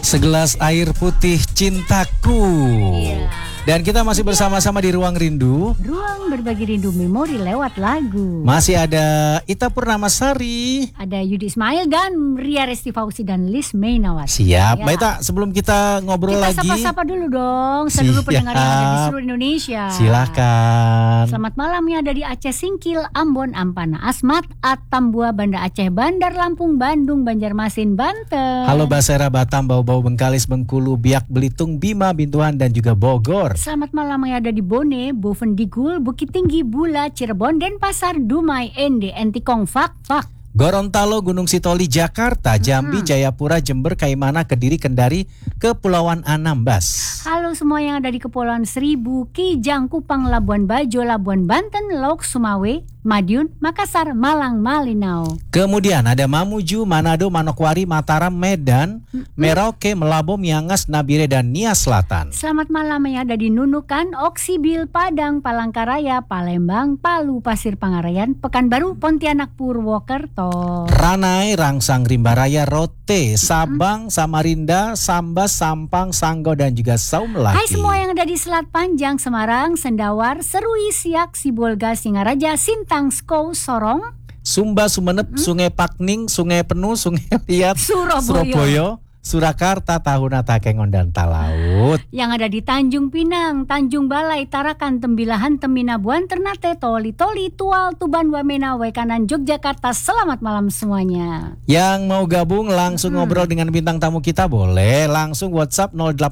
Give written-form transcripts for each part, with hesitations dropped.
Segelas air putih cintaku. Iya. Dan kita masih bersama-sama di Ruang Rindu. Ruang berbagi rindu memori lewat lagu. Masih ada Ita Purnamasari. Ada Yudi Ismail dan Ria Resti Fauzi dan Liz Mainawati. Siap, Ya. Mbak Ita, sebelum kita ngobrol Kita lagi, sapa-sapa dulu dong, seluruh pendengar yang ada di seluruh Indonesia. silakan. Selamat malam yang ada di Aceh Singkil, Ambon, Ampana, Asmat, Atambua, Banda Aceh, Bandar Lampung, Bandung, Banjarmasin, Banten. Halo Basera, Batam, Bau-Bau, Bengkalis, Bengkulu, Biak, Belitung, Bima, Bintuan, dan juga Bogor. Selamat malam yang ada di Bone, Bovendigul, Bukit Tinggi, Bula, Cirebon, Denpasar, Dumai, Ende, Entikong, Fak. Gorontalo, Gunung Sitoli, Jakarta, Jambi, Jayapura, Jember, Kaimana, Kediri, Kendari, Kepulauan Anambas. Halo semua yang ada di Kepulauan Seribu, Kijang, Kupang, Labuan Bajo, Labuan Banten, Lok, Sumawe, Madiun, Makassar, Malang, Malinau. Kemudian ada Mamuju, Manado, Manokwari, Mataram, Medan, Merauke, Melabo, Miangas, Nabire, dan Nia Selatan. Selamat malam yang ada di Nunukan, Oksibil, Padang, Palangkaraya, Palembang, Palu, Pasir Pangarayan, Pekanbaru, Pontianak, Purwokerto. Ranai, Rangsang, Rimbaraya, Rote, Sabang, Samarinda, Sambas, Sampang, Sanggo, dan juga Saumlaki. Hai semua yang ada di Selat Panjang, Semarang, Sendawar, Serui, Siak, Sibolga, Singaraja, Sintang, Skou, Sorong, Sumba, Sumenep, Sungai Pakning, Sungai Penuh, Sungai Liat, Surabaya. Surakarta, Tahuna, Takengon, dan Talaut. Yang ada di Tanjung Pinang, Tanjung Balai, Tarakan, Tembilahan, Teminabuan, Ternate, Toli, Tual, Tuban, Wamena, Waikanan, Yogyakarta. Selamat malam semuanya. Yang mau gabung langsung ngobrol dengan bintang tamu kita boleh langsung WhatsApp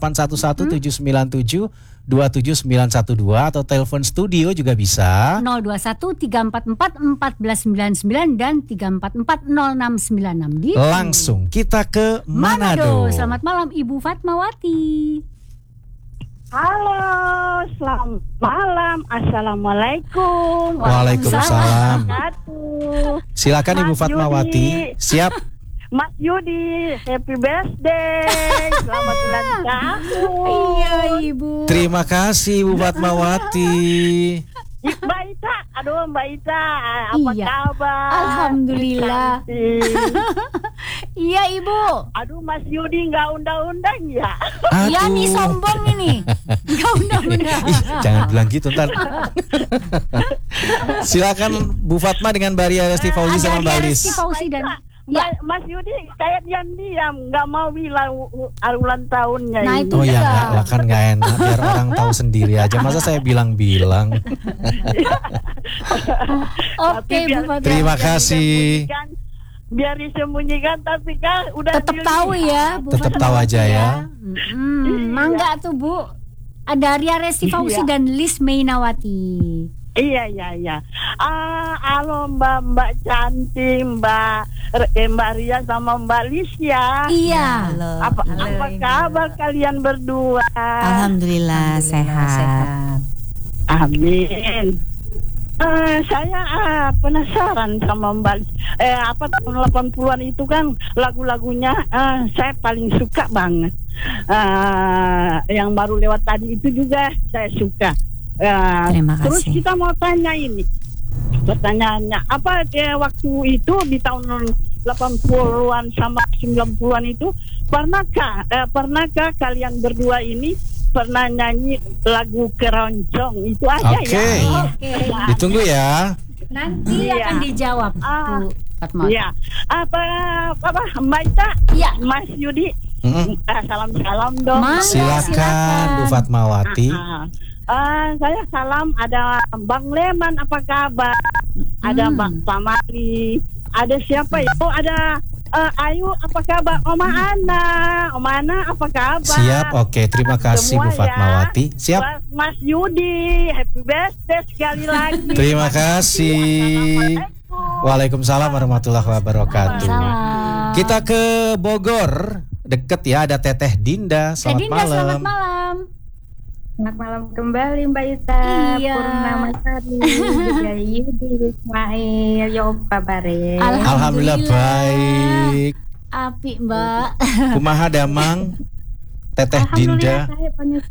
0811-797-27912 atau telepon studio juga bisa 021-344-1499 dan 344-0696 di langsung kita ke Manado. Selamat malam Ibu Fatmawati. Halo, selamat malam. Assalamualaikum. Waalaikumsalam. Silakan Ibu Mas Fatmawati. Yudi. Siap. Mas Yudi, happy birthday. Selamat ulang tahun. Iya Ibu. Terima kasih Ibu Fatmawati. Mbak Ita, aduh Mbak Ita, apa Iya. kabar? Alhamdulillah. Cantik. Iya Ibu. Aduh Mas Yudi nggak undang-undang ya? Iya nih sombong ini. Gak undang-undang. Ih, jangan bilang gitu ntar. Silakan Bu Fatma dengan Mbak Ria Resti Fauzi sama Mbak Lis. Resti Fauzi dan ya. Mas Yudi kayak diam-diam, nggak mau bilang ulang tahunnya. Nah, ini. itu Oh ya juga. enggak, lah kan nggak enak biar orang tahu sendiri aja. Masa saya bilang-bilang. Oke Bu Fatma. Terima kasih. Biar disembunyikan tapi kan udah Tetap tahu ya Bu Tetap Fatmawati tahu aja ya. Mangga tuh Bu. Ada Ria Resti Fauzi Iya. dan Liz Mainawati. Iya. Halo Mbak cantik, Mbak Ria sama Mbak Lis ya. Iya. Apa kabar kalian berdua? Alhamdulillah sehat. Amin. Saya penasaran sama Mbak Lis. Tahun 80-an itu kan lagu-lagunya saya paling suka banget. Yang baru lewat tadi itu juga saya suka. Terima Terus kasih. kita mau tanya ini. Pertanyaannya, apa waktu itu di tahun 80-an sama 90-an itu pernahkah kalian berdua ini pernah nyanyi lagu keroncong itu aja Oke. ya? Oke. Ditunggu ya. Nanti Iya. akan dijawab Bu Fatma. Iya. Apa Mbak Ita? Iya. Mas Yudi. Mm-mm. Salam dong. Mangga, Silakan Bu Fatmawati. Saya salam ada Bang Leman, apa kabar? Ada Bang Pamali. Ada siapa ya? Oh, ada Ayu, apa kabar? Oma Ana, apa kabar? Siap, oke. Terima kasih Bu Semua ya. Fatmawati. Siap. Mas Yudi, happy birthday sekali lagi. Terima kasih. Assalamualaikum. Waalaikumsalam warahmatullahi wabarakatuh. Salam. Kita ke Bogor. Deket ya, ada Teteh Dinda. Teh Selamat Dinda, malam. selamat malam. Selamat malam kembali Mbak Ita. Iya. Purnamasari, juga Yudi Ismail, ya apa kabare? Alhamdulillah baik. Api Mbak. Kumaha damang Teteh Dinda. Alhamdulillah saya